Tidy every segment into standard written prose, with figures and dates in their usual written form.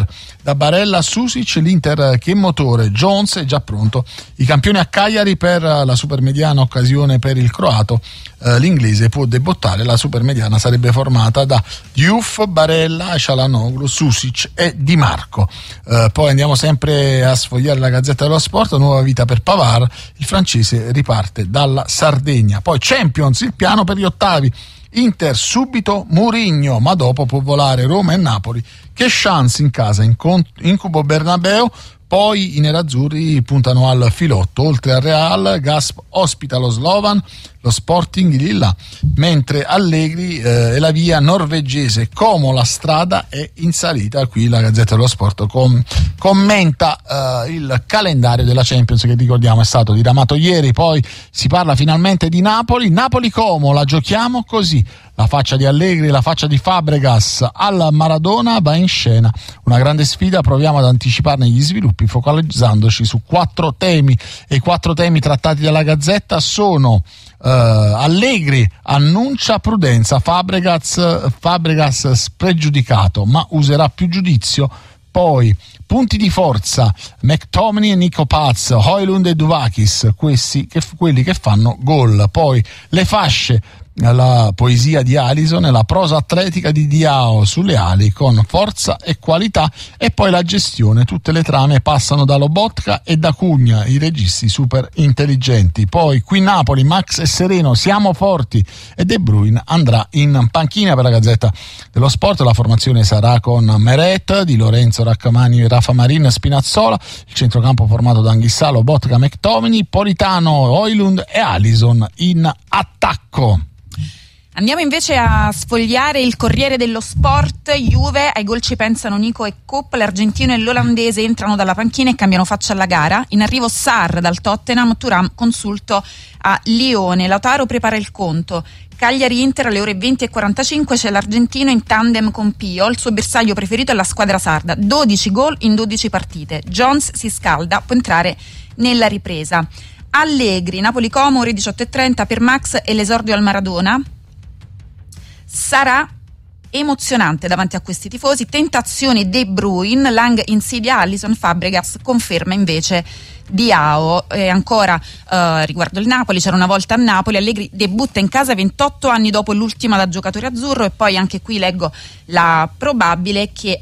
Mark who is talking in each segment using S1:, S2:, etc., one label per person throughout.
S1: da Barella, Susic, l'Inter che motore, Jones è già pronto, i campioni a Cagliari per la supermediana occasione per il croato, l'inglese può debuttare, la supermediana sarebbe formata da Diouf, Barella, Çalhanoğlu, Susic e Di Marco. Poi andiamo sempre a sfogliare la Gazzetta dello Sport, nuova vita per Pavard, il francese riparte dalla Sardegna. Poi Champions, il piano per gli ottavi, Inter subito Mourinho, ma dopo può volare Roma e Napoli, che chance in casa, incubo Bernabeu. Poi i nerazzurri puntano al filotto, oltre al Real, Gasp ospita lo Slovan, lo Sporting di Lilla, mentre Allegri è la via norvegese, Como la strada è in salita. Qui la Gazzetta dello Sport commenta il calendario della Champions, che ricordiamo è stato diramato ieri. Poi si parla finalmente di Napoli-Como, la giochiamo così. La faccia di Allegri, la faccia di Fabregas alla Maradona va in scena. Una grande sfida, proviamo ad anticiparne gli sviluppi focalizzandoci su 4 temi, e i 4 temi trattati dalla Gazzetta sono Allegri annuncia prudenza, Fabregas spregiudicato ma userà più giudizio. Poi punti di forza, McTominay e Nico Paz, Højlund e Duvakis, quelli che fanno gol. Poi le fasce, la poesia di Alisson e la prosa atletica di Diao sulle ali con forza e qualità. E poi la gestione, tutte le trame passano da Lobotka e da Cugna, i registi super intelligenti. Poi qui Napoli, Max è sereno, siamo forti, e De Bruyne andrà in panchina. Per la Gazzetta dello Sport la formazione sarà con Meret, Di Lorenzo, Raccamani, Rafa Marin, Spinazzola, il centrocampo formato da Anghissà, Lobotka, McTominay, Politano, Højlund e Alisson in attacco.
S2: Andiamo invece a sfogliare il Corriere dello Sport. Juve, ai gol ci pensano Nico e Kopp, l'argentino e l'olandese entrano dalla panchina e cambiano faccia alla gara. In arrivo Sarr dal Tottenham, Thuram consulto a Lione, Lautaro prepara il conto. Cagliari-Inter alle ore 20:45, c'è l'argentino in tandem con Pio, il suo bersaglio preferito è la squadra sarda, 12 gol in 12 partite. Jones si scalda, può entrare nella ripresa. Allegri, Napoli-Como, ore 18:30 per Max e l'esordio al Maradona. Sarà emozionante davanti a questi tifosi, tentazione De Bruyne, Lang insidia Alisson, Fabregas conferma invece Diao. E ancora riguardo il Napoli, c'era una volta a Napoli, Allegri debutta in casa 28 anni dopo l'ultima da giocatore azzurro. E poi anche qui leggo la probabile che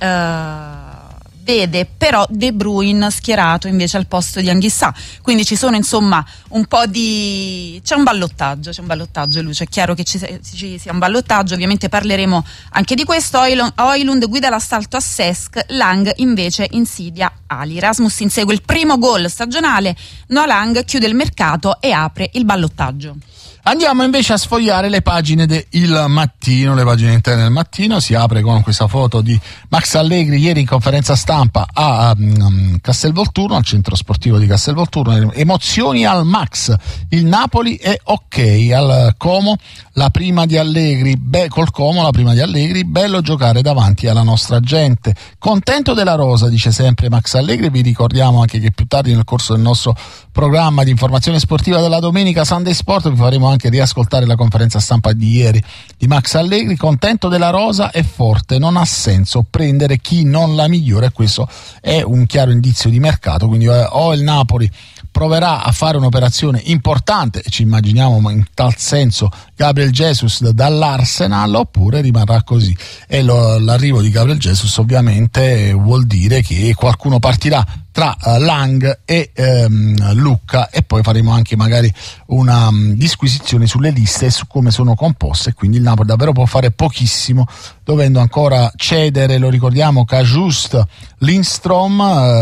S2: vede però De Bruyne schierato invece al posto di Anghissà, quindi ci sono insomma un po' di c'è un ballottaggio Luce, è chiaro che ci sia un ballottaggio. Ovviamente parleremo anche di questo. Højlund guida l'assalto a Cesc, Lang invece insidia Ali. Rasmus insegue il primo gol stagionale, Noah Lang chiude il mercato e apre il ballottaggio.
S1: Andiamo invece a sfogliare le pagine del Mattino, le pagine interne del Mattino. Si apre con questa foto di Max Allegri ieri in conferenza stampa a Castelvolturno, al centro sportivo di Castelvolturno. Emozioni al Max, il Napoli è ok. Al Como la prima di Allegri, col Como la prima di Allegri, bello giocare davanti alla nostra gente. Contento della rosa, dice sempre Max Allegri. Vi ricordiamo anche che più tardi nel corso del nostro programma di informazione sportiva della domenica Sunday Sport vi faremo anche riascoltare la conferenza stampa di ieri di Max Allegri. Contento della rosa è forte, non ha senso prendere chi non la migliora, e questo è un chiaro indizio di mercato. Quindi o il Napoli proverà a fare un'operazione importante, e ci immaginiamo in tal senso Gabriel Jesus dall'Arsenal, oppure rimarrà così. E l'arrivo di Gabriel Jesus ovviamente vuol dire che qualcuno partirà tra Lang e Lucca, e poi faremo anche magari una disquisizione sulle liste e su come sono composte. Quindi il Napoli davvero può fare pochissimo, dovendo ancora cedere, lo ricordiamo, Cajuste, Lindstrom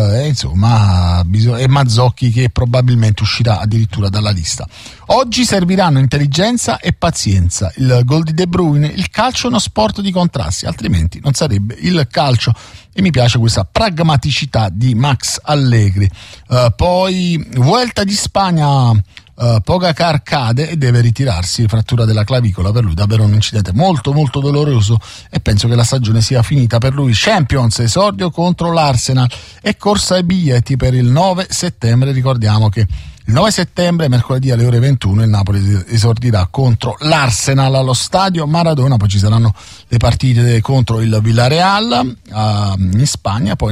S1: e Mazzocchi, che probabilmente uscirà addirittura dalla lista. Oggi serviranno intelligenza e pazienza. Il gol di De Bruyne, il calcio è uno sport di contrasti, altrimenti non sarebbe il calcio. E mi piace questa pragmaticità di Max Allegri. Poi Vuelta di Spagna, Pogacar cade e deve ritirarsi, frattura della clavicola. Per lui davvero un incidente molto molto doloroso, e penso che la stagione sia finita per lui. Champions, esordio contro l'Arsenal e corsa ai biglietti per il 9 settembre. Ricordiamo che il 9 settembre, mercoledì alle ore 21, il Napoli esordirà contro l'Arsenal allo stadio Maradona. Poi ci saranno le partite contro il Villarreal in Spagna, poi